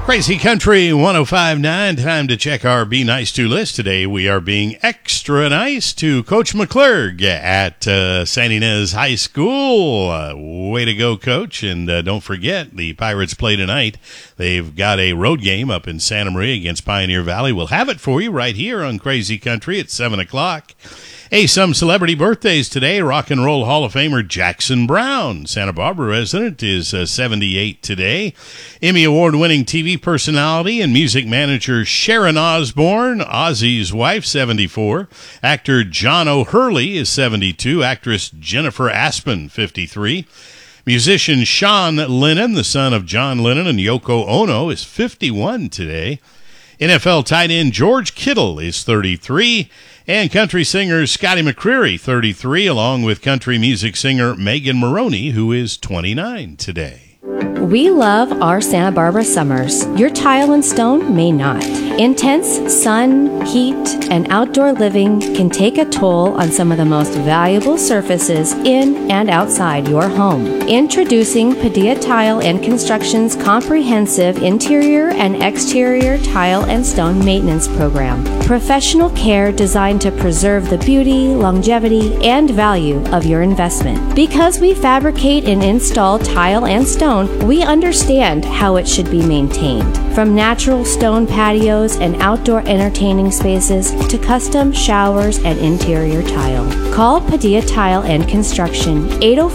Crazy Country 105.9. Time to check our Be Nice To list. Today we are being extra nice to Coach McClurg at San Ynez High School. Way to go, Coach. And don't forget, the Pirates play tonight. They've got a road game up in Santa Maria against Pioneer Valley. We'll have it for you right here on Crazy Country at 7 o'clock. Hey, some celebrity birthdays today. Rock and Roll Hall of Famer Jackson Browne, Santa Barbara resident, is 78 today. Emmy Award-winning TV personality and music manager Sharon Osbourne, Ozzy's wife, 74. Actor John O'Hurley is 72. Actress Jennifer Aspen, 53. Musician Sean Lennon, the son of John Lennon and Yoko Ono, is 51 today. NFL tight end George Kittle is 33. And country singer Scotty McCreery, 33, along with country music singer Megan Maroney, who is 29 today. We love our Santa Barbara summers. Your tile and stone may not. Intense sun, heat, and outdoor living can take a toll on some of the most valuable surfaces in and outside your home. Introducing Padilla Tile and Construction's comprehensive interior and exterior tile and stone maintenance program. Professional care designed to preserve the beauty, longevity, and value of your investment. Because we fabricate and install tile and stone, we understand how it should be maintained. From natural stone patios and outdoor entertaining spaces to custom showers and interior tile. Call Padilla Tile and Construction,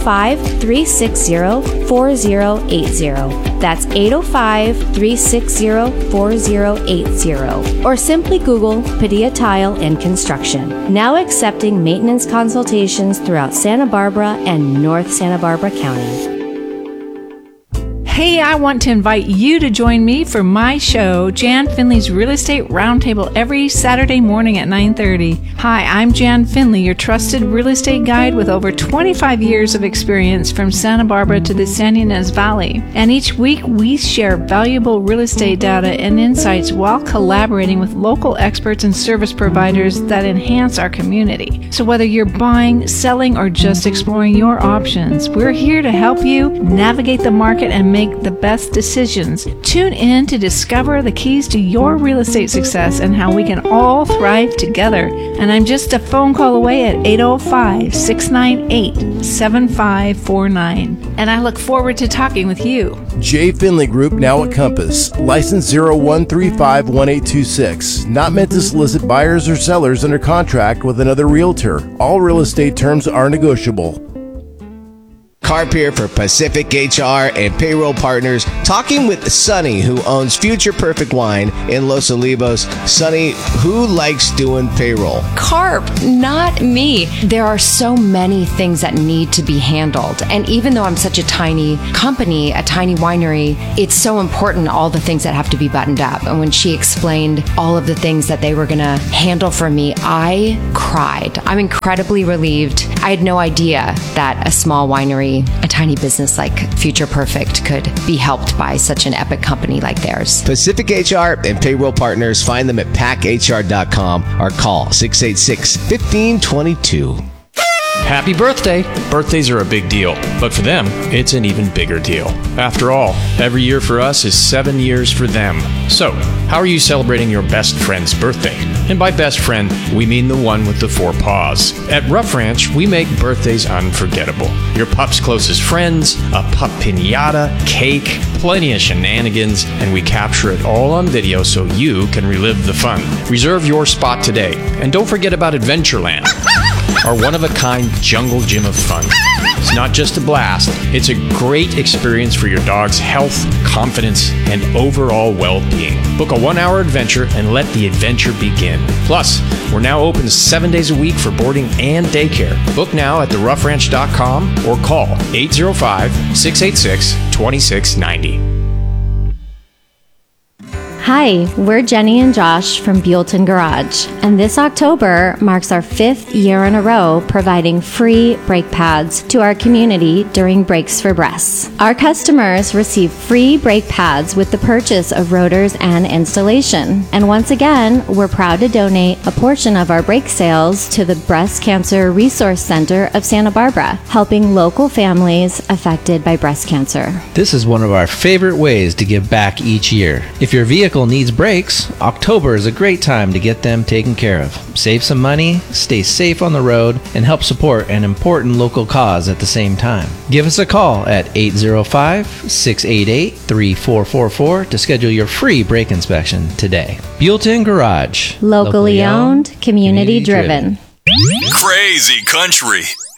805-360-4080. That's 805-360-4080. Or simply Google Padilla Tile and Construction. Now accepting maintenance consultations throughout Santa Barbara and North Santa Barbara County. Hey, I want to invite you to join me for my show, Jan Finley's Real Estate Roundtable, every Saturday morning at 9:30. Hi, I'm Jan Finley, your trusted real estate guide with over 25 years of experience from Santa Barbara to the San Ynez Valley. And each week we share valuable real estate data and insights while collaborating with local experts and service providers that enhance our community. So whether you're buying, selling, or just exploring your options, we're here to help you navigate the market and make the best decisions. Tune in to discover the keys to your real estate success and how we can all thrive together. And I'm just a phone call away at 805-698-7549. And I look forward to talking with you. J. Finley Group, now at Compass. License 01351826. Not meant to solicit buyers or sellers under contract with another realtor. All real estate terms are negotiable. Carp here for Pacific HR and Payroll Partners, talking with Sonny, who owns Future Perfect Wine in Los Olivos. Sonny, who likes doing payroll? Carp, not me. There are so many things that need to be handled. And even though I'm such a tiny company, a tiny winery, it's so important, all the things that have to be buttoned up. And when she explained all of the things that they were going to handle for me, I cried. I'm incredibly relieved. I had no idea that a small winery, a tiny business like Future Perfect, could be helped by such an epic company like theirs. Pacific HR and Payroll Partners. Find them at packhr.com or call 686-1522. Happy birthday! Birthdays are a big deal, but for them, it's an even bigger deal. After all, every year for us is 7 years for them. So, how are you celebrating your best friend's birthday? And by best friend, we mean the one with the 4 paws. At Rough Ranch, we make birthdays unforgettable. Your pup's closest friends, a pup piñata, cake, plenty of shenanigans, and we capture it all on video so you can relive the fun. Reserve your spot today, and don't forget about Adventureland, our one-of-a-kind jungle gym of fun. It's not just a blast, it's a great experience for your dog's health, confidence, and overall well-being. Book a 1-hour adventure and let the adventure begin. Plus, we're now open 7 days a week for boarding and daycare. Book now at theroughranch.com or call 805-686-2690. Hi, we're Jenny and Josh from Buellton Garage, and this October marks our 5th year in a row providing free brake pads to our community during Brakes for Breasts. Our customers receive free brake pads with the purchase of rotors and installation. And once again, we're proud to donate a portion of our brake sales to the Breast Cancer Resource Center of Santa Barbara, helping local families affected by breast cancer. This is one of our favorite ways to give back each year. If your vehicle needs brakes, October is a great time to get them taken care of. Save some money, stay safe on the road, and help support an important local cause at the same time. Give us a call at 805-688-3444 to schedule your free brake inspection today. Buellton Garage. Locally owned, community driven. Crazy Country.